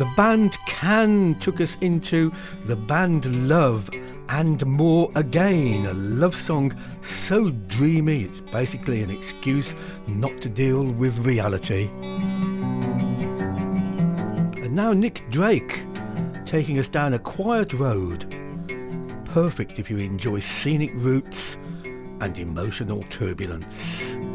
The band Can took us into The Band Love and More Again, a love song so dreamy it's basically an excuse not to deal with reality. And now Nick Drake, taking us down a quiet road, perfect if you enjoy scenic routes and emotional turbulence.